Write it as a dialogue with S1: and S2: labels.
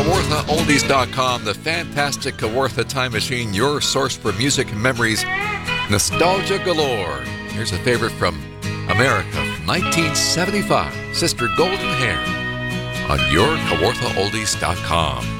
S1: KawarthaOldies.com, the fantastic Kawartha Time Machine, your source for music and memories. Nostalgia galore. Here's a favorite from America from 1975, Sister Golden Hair, on your KawarthaOldies.com.